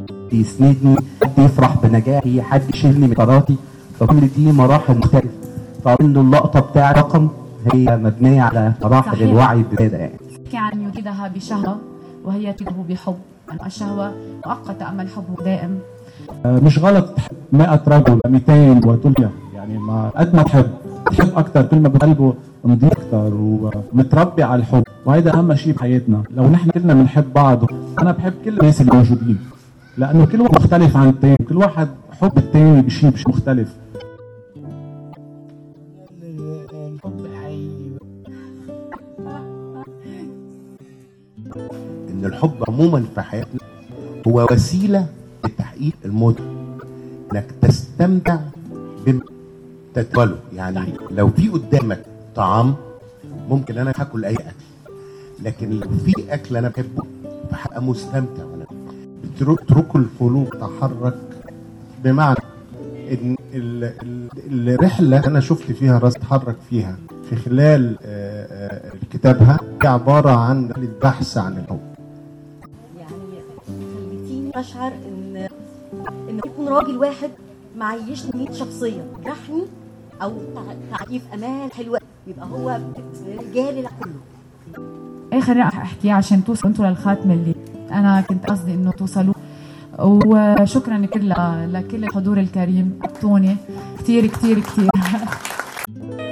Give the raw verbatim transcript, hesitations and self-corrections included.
يسندني، حد يفرح بنجاحي، حد يشيلني من قراراتي. فكل دي مراحل مختلفة. طبعا إنه اللقطة بتاع رقم هي مبنية على مراحل صحيح. الوعي بزيادة يعني. كان يريدها بشهوة وهي تريده بحب. الشهوة مؤقتة أما الحب دائم. مش غلط تحب مئة رجل مئتين وتلقى، يعني ما قد ما تحب تحب اكثر كل ما بقلبه نضيف اكثر ومتربي على الحب، وهذا اهم شيء بحياتنا. لو نحن كلنا بنحب بعض، انا بحب كل الناس اللي موجودين لانه كل واحد مختلف عن الثاني، كل واحد حب الثاني بشيء بشيء مختلف. الحب حقيقي. ان الحب عموما في حياتنا هو وسيله لتحقيق المتعه، انك تستمتع بما تتوله. يعني لو في قدامك طعام ممكن انا هاكل اي اكل، لكن لو في اكل انا بحبه فهبقى مستمتع وانا اتركوا القلوب تحرك. بمعنى ان الرحله انا شفت فيها راس تحرك فيها في خلال كتابها هي عباره عن البحث عن الحب. خليتيني اشعر ان ان يكون راجل واحد معيشني مية شخصيه، جرحني او تعريف امال حلوه، يبقى هو رجال كله. اخر رأي احكي عشان توصلوا انتوا للخاتمه اللي انا كنت قصدي انه توصلوا. وشكرا لكل لكل الحضور الكريم، اعطوني كثير كثير كثير